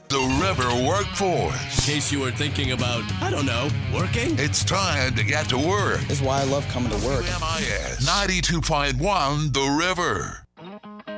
The River Workforce. In case you were thinking about, I don't know, working? It's time to get to work. That's why I love coming to work. MIS 92.1 The River.